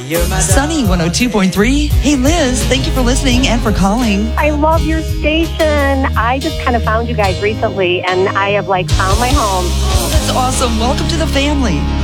Sunny 102.3. Hey, Liz, thank you for listening and for calling. I love your station. I just kind of found you guys recently, and I have found my home. Oh, that's awesome. Welcome to the family.